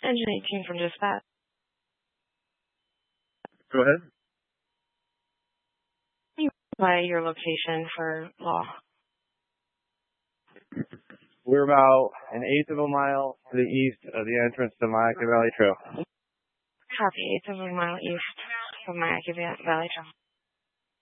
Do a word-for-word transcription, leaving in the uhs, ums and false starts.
Engine eighteen from dispatch. Go ahead. By your location for law. We're about an eighth of a mile to the east of the entrance to Myakka Valley Trail. Copy, eighth of a mile east of Myakka Valley Trail.